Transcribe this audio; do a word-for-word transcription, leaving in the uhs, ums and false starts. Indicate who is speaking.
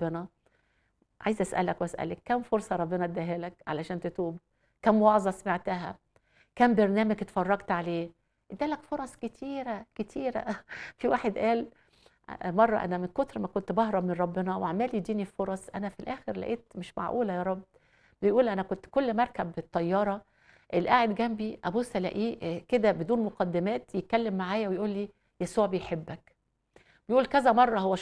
Speaker 1: ربنا، عايزة أسألك وأسألِك كام فرصة ربنا اداها لك علشان تتوب؟ كام وعظة سمعتها؟ كام برنامج اتفرجت عليه؟ ادّى لك فرص كتيرة، كتيرة. في واحد قال أ مرّة أنا من كتر ما كنت باهرب من ربنا وعمّال يدّيني فرص، أنا في الآخر لقيت مش معقولة يا رب. بيقول أنا كنت كل ما أركب الطيارة اللي قاعد جنبي أبُص ألاقيه آآ كده بدون مقدمات يتكلم معايا ويقول لي: "يسوع بيحبك." بيقول كذا مرّة هو